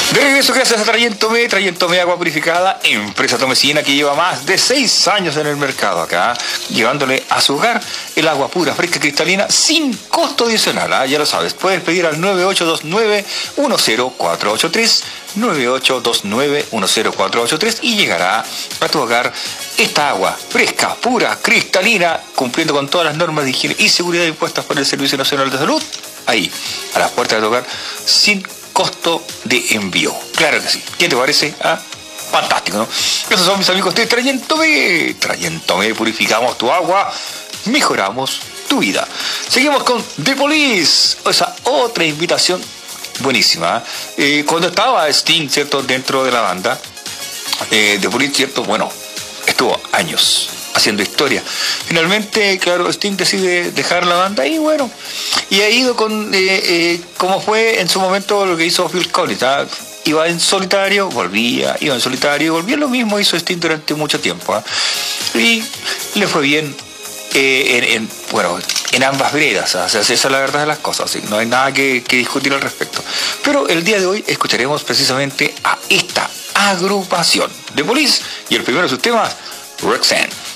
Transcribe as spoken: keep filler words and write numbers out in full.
De regreso gracias a Trayentome, Trayentome Agua Purificada, empresa tomecina que lleva más de seis años en el mercado acá, llevándole a su hogar el agua pura, fresca, cristalina, sin costo adicional. ¿Ah? Ya lo sabes, puedes pedir al nueve ocho dos nueve uno cero cuatro ocho tres, nueve ocho dos nueve uno cero cuatro ocho tres y llegará a tu hogar esta agua fresca, pura, cristalina, cumpliendo con todas las normas de higiene y seguridad impuestas por el Servicio Nacional de Salud, ahí, a las puertas de tu hogar, sin costo de envío. Claro que sí. ¿Qué te parece? ¿Ah? Fantástico, ¿no? Esos son mis amigos de Trayentome. Trayentome, purificamos tu agua, mejoramos tu vida. Seguimos con The Police. Esa otra invitación buenísima. Eh, cuando estaba Sting, ¿cierto?, dentro de la banda, eh, The Police, ¿cierto?, bueno, estuvo años haciendo historia. Finalmente, claro, Sting decide dejar la banda y bueno, y ha ido con, eh, eh, como fue en su momento lo que hizo Phil Collins, ¿ah? Iba en solitario, volvía, iba en solitario, volvía, lo mismo hizo Sting durante mucho tiempo, ¿ah? Y le fue bien, eh, en, en, bueno, en ambas veredas, ¿ah? O sea, esa es la verdad de las cosas, ¿sí? No hay nada que, que discutir al respecto. Pero el día de hoy escucharemos precisamente a esta agrupación, The Police, y el primero de sus temas, Roxanne.